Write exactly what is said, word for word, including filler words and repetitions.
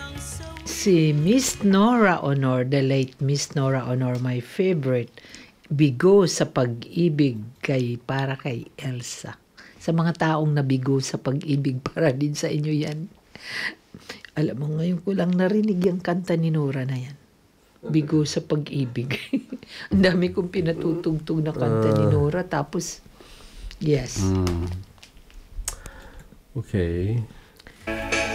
Si Miss Nora Honor, the late Miss Nora Honor, my favorite, bigo sa pag-ibig kay para kay Elsa. Sa mga taong nabigo sa pag-ibig, para din sa inyo yan. Alam mo, ngayon ko lang narinig yung kanta ni Nora na yan. Bigo sa pag-ibig. Ang dami kong pinatutugtog na kanta ni Nora. Tapos, yes. Mm. Okay.